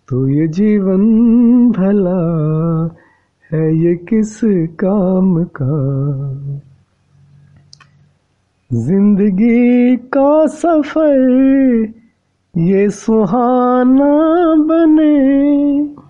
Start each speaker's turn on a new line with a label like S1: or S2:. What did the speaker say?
S1: तो ये जीवन भला है ये किस काम का। जिंदगी का सफर ये सुहाना बने,